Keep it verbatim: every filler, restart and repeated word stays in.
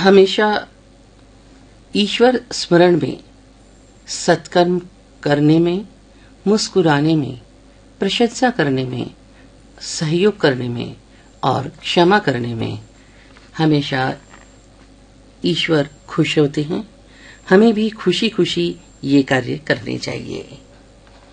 हमेशा ईश्वर स्मरण में, सत्कर्म करने में, मुस्कुराने में, प्रशंसा करने में, सहयोग करने में और क्षमा करने में हमेशा ईश्वर खुश होते हैं। हमें भी खुशी खुशी ये कार्य करने चाहिए।